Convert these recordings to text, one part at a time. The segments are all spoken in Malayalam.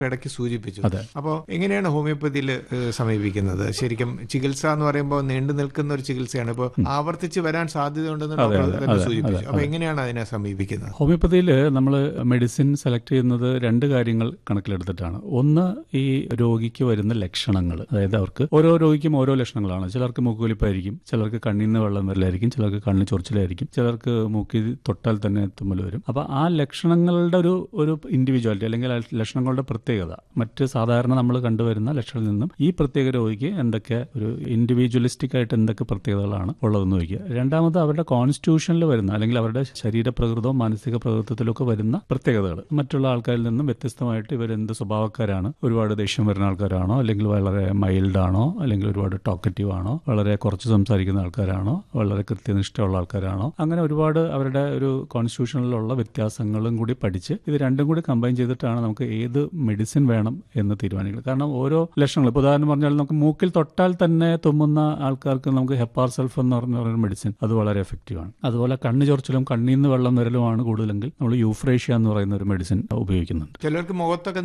ഇടയ്ക്ക് സൂചിപ്പിച്ചു. അപ്പോൾ എങ്ങനെയാണ് ഹോമിയോപ്പതിയിൽ സമീപിക്കുന്നത്? ശരിക്കും ചികിത്സ എന്ന് പറയുമ്പോൾ നീണ്ടു നിൽക്കുന്ന ഒരു ചികിത്സയാണ്. ഇപ്പോൾ ആവർത്തിച്ച് വരാൻ സാധ്യതയുണ്ടെന്ന് ഡോക്ടർ സൂചിപ്പിച്ചു. അപ്പോൾ എങ്ങനെയാണ് അതിനെ സമീപിക്കുന്നത്? ഹോമിയോപ്പതിയിൽ നമ്മൾ മെഡിസിൻ സെലക്ട് ചെയ്യുന്നത് രണ്ട് കാര്യങ്ങൾ കണക്കിലെടുത്തിട്ടാണ്. ഒന്ന്, ഈ രോഗിക്ക് വരുന്ന ലക്ഷണങ്ങൾ. അതായത് അവർക്ക് ഓരോ രോഗിക്കും ഓരോ ലക്ഷണങ്ങളാണ്. ചിലർക്ക് മൂക്കുവലിപ്പായിരിക്കും, ചിലർക്ക് കണ്ണിൽ നിന്ന് വെള്ളം വരലായിരിക്കും, ചിലർക്ക് കണ്ണിൽ ചൊറിച്ചിലായിരിക്കും, ചിലർക്ക് മൂക്കിൽ തൊട്ടാൽ തന്നെ തുമ്മൽ വരും. അപ്പോൾ ആ ലക്ഷണങ്ങളുടെ ഒരു ഇൻഡിവിജ്വാലിറ്റി അല്ലെങ്കിൽ ലക്ഷണങ്ങളുടെ പ്രത്യേകത മറ്റ് സാധാരണ നമ്മൾ കണ്ടുവരുന്ന ലക്ഷണങ്ങളിൽ നിന്നും ഈ പ്രത്യേക രോഗിക്ക് എന്തൊക്കെ ഒരു ഇൻഡിവിജ്വലിസ്റ്റിക് ആയിട്ട് എന്തൊക്കെ പ്രത്യേകതകളാണ് ഉള്ളതെന്ന് ചോദിക്കുക. രണ്ടാമത് അവരുടെ കോൺസ്റ്റിറ്റ്യൂഷനിൽ വരുന്ന അല്ലെങ്കിൽ അവരുടെ ശരീരപ്രകൃതവും മാനസിക പ്രകൃതത്തിലൊക്കെ വരുന്ന പ്രത്യേകതകൾ. മറ്റുള്ള ആൾക്കാരിൽ നിന്നും വ്യത്യസ്തമായിട്ട് ഇവരെന്ത് സ്വഭാവക്കാരാണ്, ഒരുപാട് ദേഷ്യം വരുന്ന ആൾക്കാരാണോ, അല്ലെങ്കിൽ വളരെ മൈൽഡ് ആണോ, അല്ലെങ്കിൽ ഒരുപാട് ടോക്കറ്റീവ് ആണോ, വളരെ കുറച്ച് സംസാരിക്കുന്ന ആൾക്കാരാണോ, വളരെ കൃത്യനിഷ്ഠയുള്ള ആൾക്കാരാണോ, അങ്ങനെ ഒരുപാട് അവരുടെ ഒരു കോൺസ്റ്റിറ്റ്യൂഷനിലുള്ള വ്യത്യാസങ്ങളും കൂടി പഠിച്ച് ഇത് രണ്ടും കൂടി കമ്പൈൻ ചെയ്തിട്ടാണ് നമുക്ക് ഏത് മെഡിസിൻ വേണം എന്ന് തീരുമാനിക്കുന്നത്. കാരണം ഓരോ ലക്ഷണങ്ങൾ, ഇപ്പോൾ ഉദാഹരണം പറഞ്ഞാൽ നമുക്ക് മൂക്കിൽ തൊട്ടാൽ തന്നെ തുമ്മുന്ന ആൾക്കാർക്ക് നമുക്ക് ഹെപ്പാർ സൾഫ് എന്ന് പറഞ്ഞ മെഡിസിൻ അത് വളരെ എഫക്റ്റീവ് ആണ്. അതുപോലെ കണ്ണ് ചൊറിച്ചിലും കണ്ണിൽ നിന്ന് വെള്ളം വരലുമാണ് കൂടുതലെങ്കിൽ നമ്മൾ യൂഫ്രേഷ്യ എന്ന് പറയുന്ന ഒരു മെഡിസിൻ ഉപയോഗിക്കുന്നുണ്ട്. ചിലർക്ക് മുഖത്ത്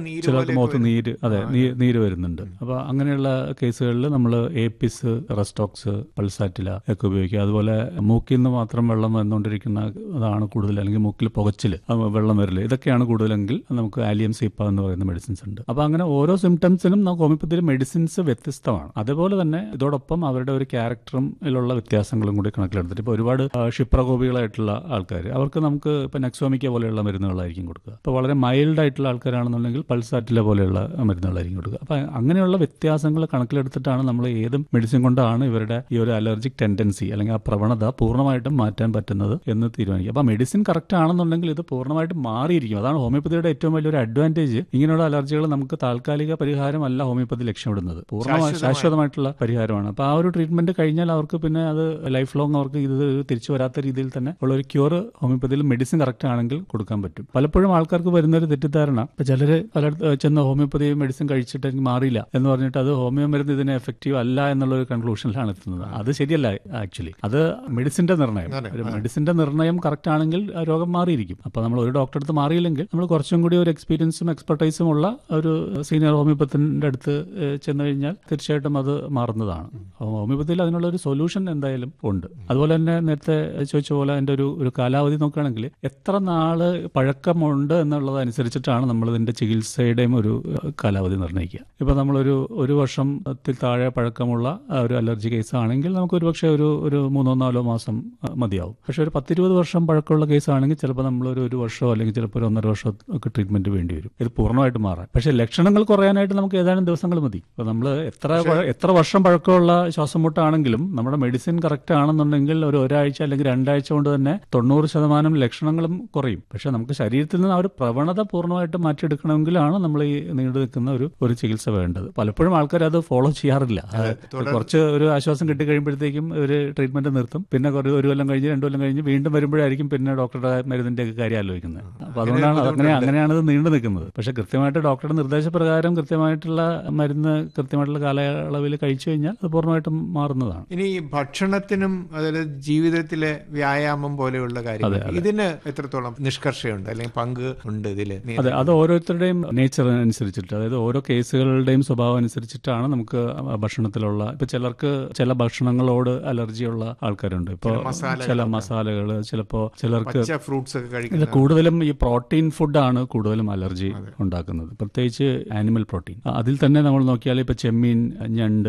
നീര് വരുന്നുണ്ട്. അപ്പോൾ അങ്ങനെയുള്ള കേസുകളിൽ നമ്മൾ ഏപ്പിസ്, റെസ്റ്റോക്സ്, പൾസാറ്റില ഒക്കെ ഉപയോഗിക്കുക. അതുപോലെ മൂക്കിൽ നിന്ന് മാത്രം വെള്ളം വന്നുകൊണ്ടിരിക്കുന്ന അതാണ് കൂടുതൽ, അല്ലെങ്കിൽ മൂക്കിൽ പുകച്ചിൽ, വെള്ളം വരല്, ഇതൊക്കെയാണ് കൂടുതലെങ്കിൽ നമുക്ക് ആലിയം സീപ്പ എന്ന് പറയുന്ന മെഡിസിൻസ് ഉണ്ട്. അപ്പോൾ അങ്ങനെ ഓരോ സിംറ്റംസിനും നമുക്ക് ഹോമിയോപ്പതിയിൽ മെഡിസിൻസ് വ്യത്യസ്തമാണ്. അതേപോലെ തന്നെ ഇതോടൊപ്പം അവരുടെ ഒരു ക്യാരക്ടറിലുള്ള വ്യത്യാസങ്ങളും കൂടി കണക്കിലെടുത്തിട്ട് ഇപ്പോൾ ഒരുപാട് ക്ഷിപ്രകോപികളായിട്ടുള്ള ആൾക്കാർ, അവർക്ക് നമുക്ക് ഇപ്പോൾ നെക്സോമിക്ക പോലെയുള്ള മരുന്നുകളായിരിക്കും കൊടുക്കുക. ഇപ്പോൾ വളരെ മൈൽഡ് ആയിട്ടുള്ള ആൾക്കാരാണെന്നുണ്ടെങ്കിൽ പൾസാറ്റില പോലെയുള്ള മരുന്നുകളായിരിക്കും കൊടുക്കുക. അപ്പോൾ അങ്ങനെയുള്ള വ്യത്യാസങ്ങൾ കണക്കിലെടുത്തിട്ടാണ് നമ്മൾ ഏതും മെഡിസിൻ കൊണ്ടാണ് ഇവരുടെ ഈ ഒരു അലർജിക് ടെൻഡൻസി അല്ലെങ്കിൽ ആ പ്രവണത പൂർണ്ണമായിട്ടും മാറ്റാൻ പറ്റുന്നത് എന്ന് തീരുമാനിക്കുക. അപ്പോൾ മെഡിസിൻ കറക്റ്റ് ആണെന്നുണ്ടെങ്കിൽ ഇത് പൂർണ്ണമായിട്ടും മാറിയിരിക്കും. അതാണ് ഹോമിയോപ്പതിയുടെ ഏറ്റവും വലിയൊരു അഡ്വാൻറ്റേജ്. ഇങ്ങനെയുള്ള അലർജികൾ നമുക്ക് താൽക്കാലിക പരിഹാരമല്ല ഹോമിയോപ്പതി ലക്ഷ്യമിടുന്നത്, ശാശ്വതമായിട്ടുള്ള പരിഹാരമാണ്. അപ്പോൾ ആ ഒരു ട്രീറ്റ്മെന്റ് കഴിഞ്ഞാൽ അവർക്ക് പിന്നെ അത് ലൈഫ് ലോങ് അവർക്ക് ഇത് തിരിച്ചു വരാത്ത രീതിയിൽ തന്നെ ഉള്ള ഒരു ക്യൂർ ഹോമിയോപ്പതിയിൽ മെഡിസിൻ കറക്റ്റ് ആണെങ്കിൽ കൊടുക്കാൻ പറ്റും. പലപ്പോഴും ആൾക്കാർക്ക് വരുന്നൊരു തെറ്റിദ്ധാരണ, ഇപ്പോൾ ചിലർ ചെന്ന് ഹോമിയോപ്പതി മെഡിസിൻ കഴിച്ചിട്ട് എനിക്ക് മാറിയില്ല എന്ന് പറഞ്ഞിട്ട് അത് ഹോമിയോ മരുന്ന് ഇതിന് എഫക്റ്റീവ് അല്ല എന്നുള്ള ഒരു കൺക്ലൂഷനിലാണ് എത്തുന്നത്. അത് ശരിയല്ല. ആക്ച്വലി അത് മെഡിസിന്റെ നിർണ്ണയം. മെഡിസിന്റെ നിർണ്ണയം കറക്റ്റ് ആണെങ്കിൽ രോഗം മാറിയിരിക്കും. അപ്പോൾ നമ്മൾ ഒരു ഡോക്ടറെ അടുത്ത് മാറിയില്ലെങ്കിൽ നമ്മൾ കുറച്ചും കൂടി ഒരു എക്സ്പീരിയൻസും എക്സ്പെർട്ടൈസും ഉള്ള ഒരു സീനിയർ ഹോമിയോപ്പത്തിന്റെ അടുത്ത് ചെന്ന് കഴിഞ്ഞാൽ തീർച്ചയായിട്ടും അത് മാറുന്നതാണ്. ഹോമിയോപ്പതിയിൽ അതിനുള്ള ഒരു സൊല്യൂഷൻ എന്തായാലും ഉണ്ട്. അതുപോലെ തന്നെ നേരത്തെ ചോദിച്ച പോലെ അതിന്റെ ഒരു കാലാവധി നോക്കുകയാണെങ്കിൽ എത്ര നാള് പഴക്കമുണ്ട് എന്നുള്ളതനുസരിച്ചിട്ടാണ് നമ്മൾ ഇതിന്റെ ചികിത്സയുടെയും ഒരു കാലാവധി നിർണ്ണയിക്കുക. ഇപ്പൊ നമ്മളൊരു വർഷത്തിൽ താഴെ പഴക്കമുള്ള ഒരു അലർജി കേസ് ആണെങ്കിൽ നമുക്ക് ഒരുപക്ഷെ ഒരു 3-4 മാസം മതിയാവും. പക്ഷെ ഒരു 10-20 വർഷം പഴക്കമുള്ള കേസ് ആണെങ്കിൽ ചിലപ്പോൾ നമ്മൾ ഒരു വർഷമോ അല്ലെങ്കിൽ ചിലപ്പോൾ ഒരു 1.5 വർഷം ഒക്കെ ട്രീറ്റ്മെന്റ് വേണ്ടി വരും ഇത് പൂർണ്ണമായിട്ട് മാറാൻ. പക്ഷെ ലക്ഷണങ്ങൾ കുറയാനായിട്ട് നമുക്ക് ഏതാനും ദിവസങ്ങൾ മതി. അപ്പോൾ നമ്മൾ എത്ര വർഷം പഴക്കമുള്ള ശ്വാസം മുട്ടാണെങ്കിലും നമ്മുടെ മെഡിസിൻ കറക്റ്റ് ആണെന്നുണ്ടെങ്കിൽ ഒരാഴ്ച അല്ലെങ്കിൽ 2 ആഴ്ച കൊണ്ട് തന്നെ 90% ലക്ഷണങ്ങളും കുറയും. പക്ഷെ നമുക്ക് ശരീരത്തിൽ നിന്ന് ആ ഒരു പ്രവണത പൂർണ്ണമായിട്ട് മാറ്റിയെടുക്കണമെങ്കിലാണ് നമ്മൾ ഈ നീണ്ടു നിൽക്കുന്ന ഒരു ചികിത്സ വേണ്ടത്. പലപ്പോഴും ആൾക്കാർ അത് ഫോളോ ചെയ്യാറില്ല. കുറച്ച് ഒരു ആശ്വാസം കിട്ടിക്കഴിയുമ്പോഴത്തേക്കും ഒരു ട്രീറ്റ്മെന്റ് നിർത്തും. പിന്നെ ഒരു കൊല്ലം കഴിഞ്ഞ് 2 കൊല്ലം കഴിഞ്ഞ് വീണ്ടും വരുമ്പോഴായിരിക്കും പിന്നെ ഡോക്ടറുടെ മരുന്നിന്റെ ഒക്കെ കാര്യം ആലോചിക്കുന്നത്. അപ്പൊ അതുകൊണ്ടാണ് അങ്ങനെയാണ് ഇത് നീണ്ടു നിൽക്കുന്നത്. പക്ഷെ കൃത്യമായിട്ട് ഡോക്ടറുടെ നിർദ്ദേശപ്രകാരം കൃത്യമായിട്ടുള്ള മരുന്ന് കൃത്യമായിട്ടുള്ള കാലയളവിൽ കഴിച്ചു കഴിഞ്ഞാൽ അത് പൂർണ്ണമായിട്ടും മാറുന്നതാണ്. ഇനി ഭക്ഷണത്തിനും അതായത് ജീവിതത്തിലെ വ്യായാമം പോലെയുള്ള കാര്യങ്ങൾ ഇതിന് എത്രത്തോളം നിഷ്കർഷയുണ്ട് അല്ലെങ്കിൽ പങ്ക് ഉണ്ട് ഇതില്? അതെ, അത് ഓരോരുത്തരുടെയും നേച്ചർ അനുസരിച്ചിട്ട്, അതായത് ഓരോ കേസുകളുടെയും സ്വഭാവം അനുസരിച്ചിട്ടാണ് നമുക്ക് ഭക്ഷണത്തിലുള്ള, ഇപ്പൊ ചിലർക്ക് ചില ഭക്ഷണങ്ങളോട് അലർജിയുള്ള ആൾക്കാരുണ്ട്. ഇപ്പൊ ചില മസാലകൾ, ചിലർക്ക് ഫ്രൂട്ട്സ് ഒക്കെ കഴിക്കുന്നത്. കൂടുതലും ഈ പ്രോട്ടീൻ ഫുഡാണ് കൂടുതലും അലർജി ഉണ്ടാക്കുന്നത്, പ്രത്യേകിച്ച് ആനിമൽ പ്രോട്ടീൻ. അതിൽ തന്നെ നമ്മൾ നോക്കിയാൽ ഇപ്പൊ ചെമ്മീൻ, ഞണ്ട്,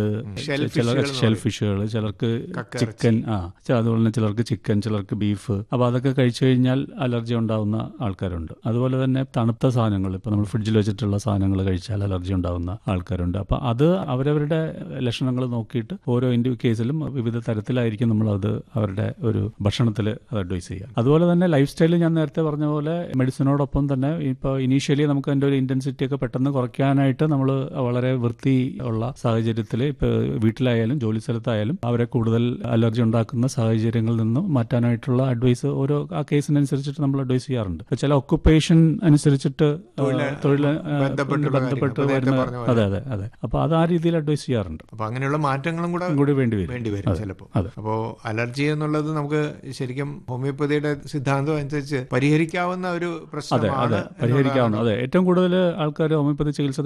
ഷെൽ ഫിഷുകൾ, ചിലർക്ക് ചിക്കൻ, അതുപോലെ തന്നെ ചിലർക്ക് ചിക്കൻ, ചിലർക്ക് ബീഫ്. അപ്പൊ അതൊക്കെ കഴിച്ചു കഴിഞ്ഞാൽ അലർജി ഉണ്ടാവുന്ന ആൾക്കാരുണ്ട്. അതുപോലെ തന്നെ തണുത്ത സാധനങ്ങൾ, ഇപ്പൊ നമ്മൾ ഫ്രിഡ്ജിൽ വെച്ചിട്ടുള്ള സാധനങ്ങൾ കഴിച്ചാൽ അലർജി ഉണ്ടാവുന്ന ആൾക്കാരുണ്ട്. അപ്പൊ അത് അവരവരുടെ ലക്ഷണങ്ങൾ നോക്കിയിട്ട് ഓരോ കേസിലും വിവിധ തരത്തിലായിരിക്കും നമ്മൾ അത് അവരുടെ ഒരു ഭക്ഷണത്തിൽ അത് അഡ്വൈസ് ചെയ്യുക. അതുപോലെ തന്നെ ലൈഫ് സ്റ്റൈലിൽ ഞാൻ നേരത്തെ പറഞ്ഞ പോലെ മെഡിസിനോടൊപ്പം തന്നെ ഇപ്പോൾ ഇനീഷ്യലി നമുക്ക് അതിന്റെ ഒരു ഇന്റൻസിറ്റി ഒക്കെ പെട്ടെന്ന് കുറയ്ക്കാനായിട്ട് നമ്മൾ വളരെ വൃത്തി ഉള്ള സാഹചര്യത്തിൽ ഇപ്പോൾ വീട്ടിലായാലും ജോലി സ്ഥലത്തായാലും അവരെ കൂടുതൽ അലർജി ഉണ്ടാക്കുന്ന സാഹചര്യങ്ങളിൽ നിന്നും മാറ്റാനായിട്ടുള്ള അഡ്വൈസ് ഓരോ ആ കേസിനനുസരിച്ചിട്ട് നമ്മൾ അഡ്വൈസ് ചെയ്യാറുണ്ട്. ചില ഒക്കുപ്പേഷൻ അനുസരിച്ചിട്ട് തൊഴിൽ ബന്ധപ്പെട്ട് വരുന്ന അതെ അപ്പൊ അത് ആ രീതിയിൽ അഡ്വൈസ് ചെയ്യാറുണ്ട്. അപ്പൊ അങ്ങനെയുള്ള മാറ്റങ്ങളും കൂടി വേണ്ടി വരും ചിലപ്പോൾ. അപ്പോ അലർജി എന്നുള്ളത് നമുക്ക് ശരിക്കും ഹോമിയോപ്പതിയുടെ സിദ്ധാന്തം അനുസരിച്ച് പരിഹരിക്കാവുന്ന ഒരു പ്രശ്നമാണ്. പരിഹരിക്കാവുന്ന, അതെ, ഏറ്റവും കൂടുതൽ ആൾക്കാർ ഹോമിയോപ്പതി ചികിത്സ